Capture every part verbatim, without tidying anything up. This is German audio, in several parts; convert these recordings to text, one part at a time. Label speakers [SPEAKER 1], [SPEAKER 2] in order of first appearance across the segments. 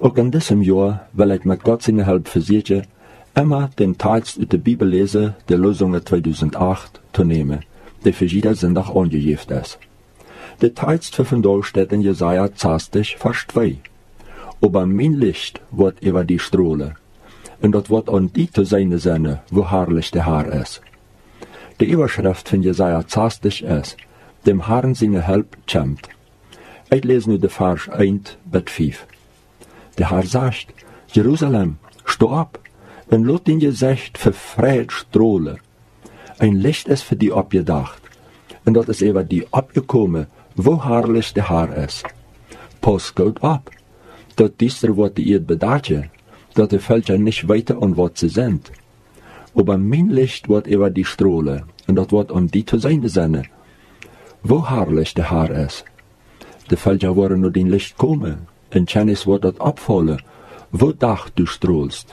[SPEAKER 1] Auch in diesem Jahr will ich mit Gott seine Hilfe versuchen, immer den Text aus der Bibel lesen, der Lösungen zweitausendacht zu nehmen, der für jeden Sonntag angegeben ist. Der Text für vandaag steht in Jesaja zwanzig, Vers zwei. Aber mein Licht wird über die Strole, und das wird an die zu seine Sinne, wo herrlich der Herr ist. Die Überschrift von Jesaja zwanzig ist, dem Herrn seine Hilfe kommt. Ich lese nur den Vers eins bis fünf. Der Herr sagt, Jerusalem, steh ab, und lass dein Gesicht für Fried strahlen. Ein Licht ist für die abgedacht, und das ist über die abgekommen, wo herrlich der Herr ist. Pass gut ab, dat dieser wird ihr bedacht, dat de Völker nicht weiter an was sie sind. Aber mein Licht wird über die strahlen, und das wird an die zu seine Sinne, wo herrlich der Herr ist. De Völker wollen nur den Licht kommen, und Kennis wird das abfallen, wo Dach du strahlst.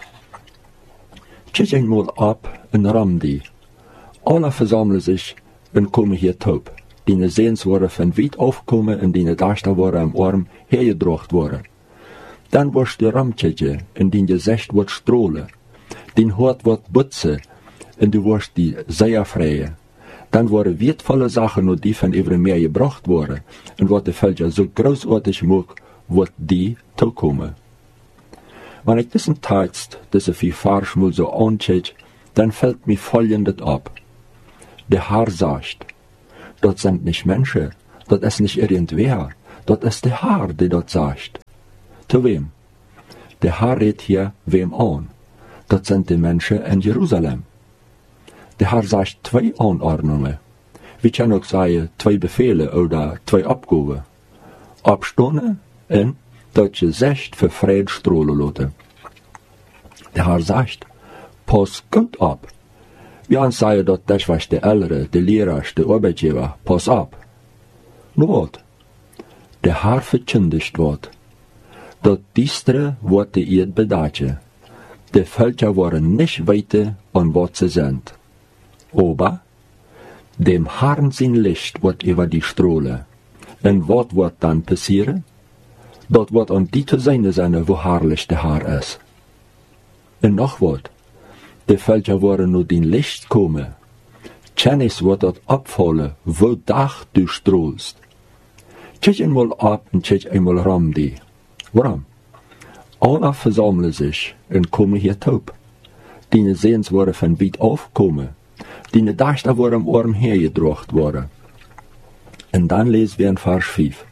[SPEAKER 1] Tschüss einmal ab in Ramdi. Alle versammeln sich und kommen hier taub. Die Sehens worden von weit aufkommen und die Dachter worden am Arm hergebracht worden. Dann wirst die Ramtje, in den Gesicht wird strahlen. Den Hort wird butzen, und du wirst die sehr freie. Dann worden wertvolle Sachen nur die von über mehr gebracht worden, und wird der Völker so großartig mag, wird die zu kommen. Wenn ich diesen Text, diese vier Vers mal so anschaue, dann fällt mir folgendes ab. Der Herr sagt, dort sind nicht Menschen, dort ist nicht irgendwer, dort ist der Herr, der dort sagt. Zu wem? Der Herr redet hier wem an? Dort sind die Menschen in Jerusalem. Der Herr sagt zwei Anordnungen. Wir können auch sagen, zwei Befehle oder zwei Abgaben. Abstunden und dat Gesicht für Fried strahlen lassen. Der Herr sagt, pass gut ab. Wir sagen, dass das was der Ältere, der Lehrer, der Arbeitgeber, pass ab. Nur was? Der Herr verkündigt wird, dass diestre Worte ihr bedacht. Die Völker waren nicht weiter an was sie sind. Aber dem Herrn sein Licht wird über die Strahlen. Und was wird dann passieren? Dat wird an die zu seine Sinne, wo herrlich der Herr ist. Und noch was, die Völker wollen nur den Licht kommen. Kennis wird dort abfallen, wo Dach du strahlst. Check einmal ab und check einmal ram die. Warum? Alle versammeln sich und kommen hier taub. Die Sehens worden von weit aufkommen. Die Dachter worden am Arm hergebracht worden. Und dann lesen wir in Vers fünf.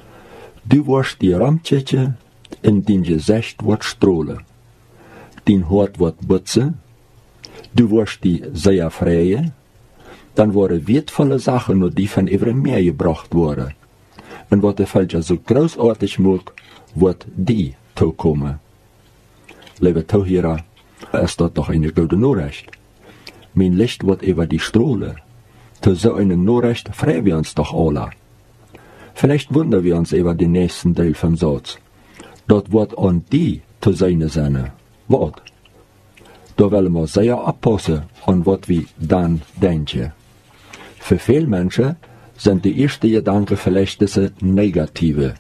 [SPEAKER 1] Du wirst die Ramtje in dein Gesicht wird strahlen. Dein Hort wird butzen. Du wirst die sehr freie. Dann worden wertvolle Sachen nur die von über mehr gebracht worden. Und was der Völker so großartig mag, wird die zu kommen. Liebe Zuhörer, ist das doch eine gute Nachricht. Mein Licht wird über die strahlen. Zu so einer Nachricht freuen wir uns doch alle. Vielleicht wundern wir uns über den nächsten Teil vom Satz. Dort wird an die zu seine Sinne. Was? Da wollen wir sehr abpassen an was wir dann denken. Für viele Menschen sind die ersten Gedanken vielleicht diese negative.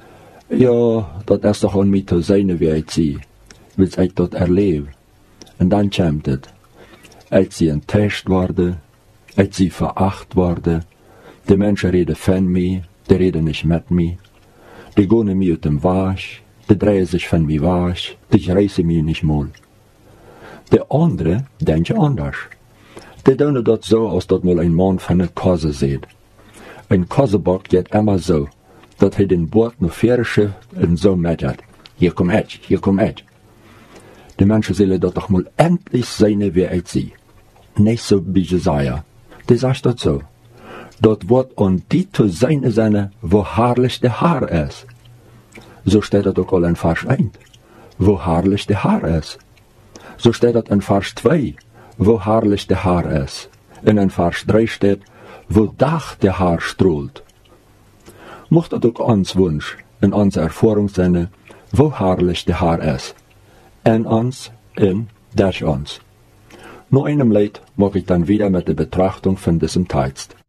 [SPEAKER 1] Ja, das ist doch an mich zu seine, wie ich sie, weil ich das erlebe. Und dann kommt es. Als sie enttäuscht worden, als sie veracht worden, die Menschen reden von mir, die reden nicht mit mir. Die gehen mir aus dem Wasch, die drehen sich von mir wasch, die reißen mir nicht mal. Die anderen denken anders. Die tun das so, als dass mal ein Mann von einer Kase sieht. Ein Kasebock geht immer so, dass er den Bord noch fährt und so meckert. Hier komm ich, hier komm ich. Die Menschen sollen das doch mal endlich sein, wie ich sie. Nicht so wie Jesaja. Die sagt das so. Dort wird an die zu seine Sinne, wo herrlich der Herr ist. So steht das auch all in Vers eins, wo herrlich der Herr ist. So steht das in Vers zwei, wo herrlich der Herr ist. Und in Vers drei steht, wo Dach der Herr strahlt. Mocht das auch uns Wunsch, in unserer Erfahrung sein, wo herrlich der Herr ist. In uns, in durch uns. Nach einem Lied mag ich dann wieder mit der Betrachtung von diesem Text.